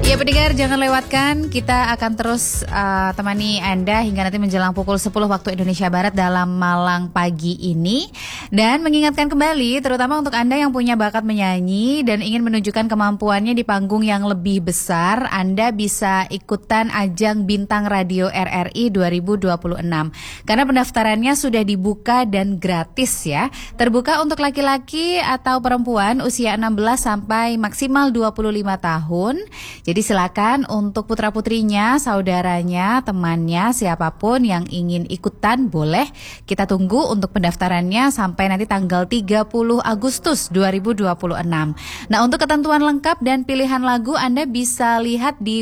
Ya pendengar, jangan lewatkan, kita akan terus temani Anda hingga nanti menjelang pukul 10 waktu Indonesia Barat dalam Malang pagi ini. Dan mengingatkan kembali, terutama untuk Anda yang punya bakat menyanyi dan ingin menunjukkan kemampuannya di panggung yang lebih besar, Anda bisa ikutan ajang Bintang Radio RRI 2026. Karena pendaftarannya sudah dibuka dan gratis ya. Terbuka untuk laki-laki atau perempuan usia 16 sampai maksimal 25 tahun. Jadi silakan untuk putra-putrinya, saudaranya, temannya, siapapun yang ingin ikutan boleh. Kita tunggu untuk pendaftarannya sampai nanti tanggal 30 Agustus 2026. Nah, untuk ketentuan lengkap dan pilihan lagu Anda bisa lihat di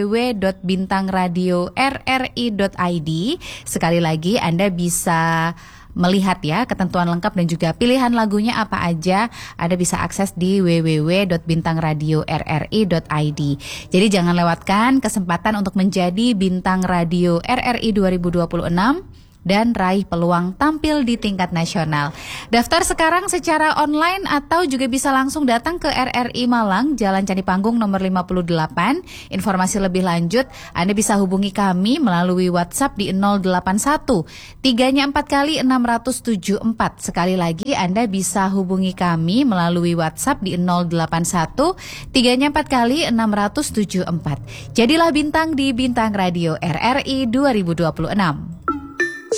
www.bintangradiorri.id. Sekali lagi Anda bisa melihat ya ketentuan lengkap dan juga pilihan lagunya apa aja, Anda bisa akses di www.bintangradiorri.id. Jadi jangan lewatkan kesempatan untuk menjadi Bintang Radio RRI 2026 dan raih peluang tampil di tingkat nasional. Daftar sekarang secara online atau juga bisa langsung datang ke RRI Malang, Jalan Candi Panggung nomor 58. Informasi lebih lanjut Anda bisa hubungi kami melalui WhatsApp di 081 3-nya 4 kali 674. Sekali lagi Anda bisa hubungi kami melalui WhatsApp di 081 3-nya 4 kali 674. Jadilah bintang di Bintang Radio RRI 2026.